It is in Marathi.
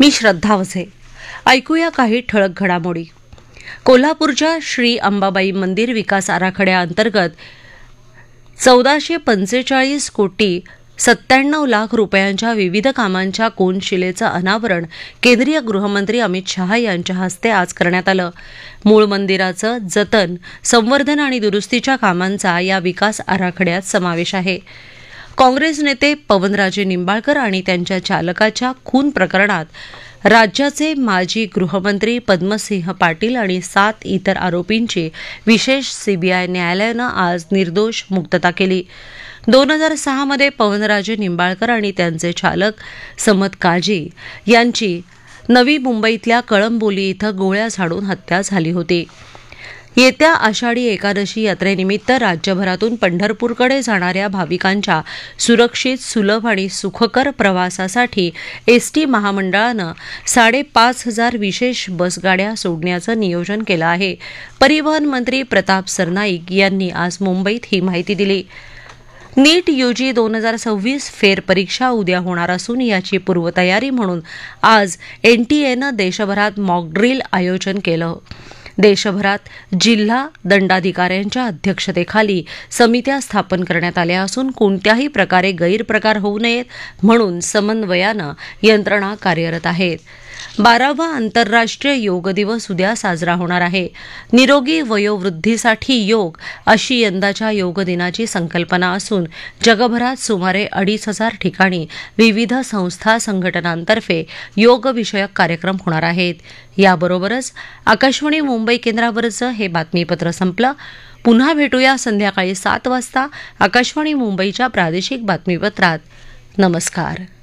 मी श्रद्धा वझे. ऐकूया काही ठळक घडामोडी. कोल्हापूरच्या श्री अंबाबाई मंदिर विकास आराखड्याअंतर्गत 1445 कोटी 97 लाख रुपयांच्या विविध कामांच्या कोनशिलेचं अनावरण केंद्रीय गृहमंत्री अमित शहा यांच्या हस्ते आज करण्यात आलं. मूळ मंदिराचं जतन, संवर्धन आणि दुरुस्तीच्या कामांचा या विकास आराखड्यात समावेश आहे. काँग्रेस नेते पवनराजे निंबाळकर आणि त्यांच्या चालकाच्या खून प्रकरणात राज्याचे माजी गृहमंत्री पद्मसिंह पाटील आणि 7 इतर आरोपींची विशेष सीबीआय न्यायालयानं आज निर्दोष मुक्तता केली. 2006 मध्ये पवनराजे निंबाळकर आणि त्यांचे चालक समत काजी यांची नवी मुंबईतल्या कळंबोली इथं गोळ्या झाडून हत्या झाली होती. येत्या आषाढी एकादशी यात्रेनिमित्त राज्यभरातून पंढरपूरकडे जाणाऱ्या भाविकांच्या सुरक्षित, सुलभ आणि सुखकर प्रवासासाठी एसटी महामंडळानं 5,500 विशेष बसगाड्या सोडण्याचं नियोजन केलं आहे. परिवहन मंत्री प्रताप सरनाईक यांनी आज मुंबईत ही माहिती दिली. नीट यूजी 2026 फेरपरीक्षा उद्या होणार असून याची पूर्वतयारी म्हणून आज एनटीएनं देशभरात मॉकड्रिल आयोजन केलं. देशभरात जिल्हा दंडाधिकाऱ्यांच्या अध्यक्षतेखाली समित्या स्थापन करण्यात आल्या असून कोणत्याही प्रकारे गैरप्रकार होऊ नयेत म्हणून समन्वयानं यंत्रणा कार्यरत आहेत. 12वा आंतरराष्ट्रीय योग दिवस उद्या साजरा होणार आहे. निरोगी वयोवृद्धीसाठी योग अशी यंदाच्या योग दिनाची संकल्पना असून जगभरात सुमारे 2,500 ठिकाणी विविध संस्था संघटनांतर्फे योगविषयक कार्यक्रम होणार आहेत. याबरोबरच आकाशवाणी मुंबई केंद्रावरचं हे बातमीपत्र संपलं. पुन्हा भेटूया संध्याकाळी 7 वाजता आकाशवाणी मुंबईच्या प्रादेशिक बातमीपत्रात. नमस्कार.